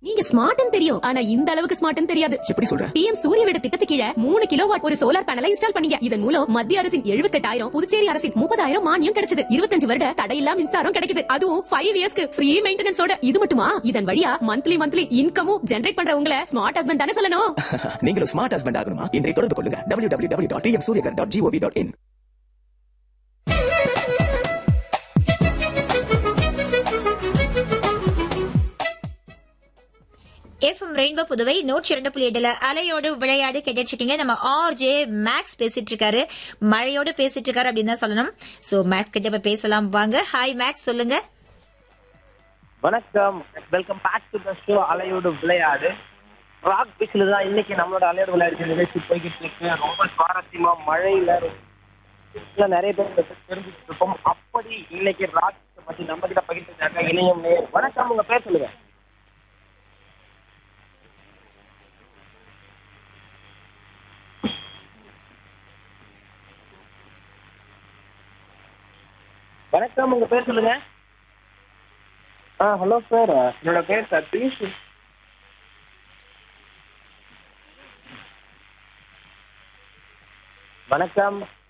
நீங்க ஸ்மார்ட்னு தெரியும், ஆனா இந்த அளவுக்கு ஸ்மார்ட்னு தெரியாது. எப்படி சொல்ற? PM சூரிய வீடு திட்டத்துக்கு கீழ 3 கிலோவாட் ஒரு சோலார் பேனலை இன்ஸ்டால் பண்ணீங்க. இதன் மூலம் மத்திய அரசின் 78,000, புதுச்சேரி அரசின் 30,000 மானியம் கிடைச்சது. 25 வருட தடையில்லா மின்சாரம் கிடைக்குது. அதுவும் 5 இயர்ஸ்க்கு ஃப்ரீ மெயின்டெனன்ஸோட. இது மட்டுமா, இதன் வழியா மந்த்லி இன்கமும் ஜெனரேட் பண்ற உங்களை ஸ்மார்ட் ஹஸ்பண்ட் தானே சொல்லணும். நீங்களும் ஸ்மார்ட் ஹஸ்பண்ட் ஆகணுமா? இன்றைய தொடர்பு கொள்ளுங்க www.pmsuryagar.gov.in. எஃப்எம் ரெயின்போ புதுவை 102.8 அலையோடு விளையாடு கேட்டுருக்கீங்க. நம்ம ஆர்ஜே மேக்ஸ் பேசிட்டு இருக்காரு, மழையோடு பேசிட்டு இருக்காரு அப்படின்னு தான் சொல்லணும். சோ மேக்ஸ் கிட்ட போய் பேசலாம் வாங்க. ஹாய் மேக்ஸ், சொல்லுங்க. வணக்கம், welcome back to the show அலையோடு விளையாடு. ராக் பீச்ல தான் இன்னைக்கு நம்மளோட அலையோடு விளையாடு நிகழ்ச்சி போய்கிட்டு இருக்கு. ரொம்ப சுவாரஸ்யமா மழையில நிறைய பேர் தெரிஞ்சுட்டு இருக்கோம். அப்படி இன்னைக்கு ராக் பத்தி நம்ம கிட்ட பகிர்ந்துட்டாங்க இணையம். வணக்கம், உங்க பேர் சொல்லுங்க. வணக்கம், உங்க பேர் சொல்லுங்க. ஹலோ சார், என்னோட பேர் சதீஷ். வணக்கம்.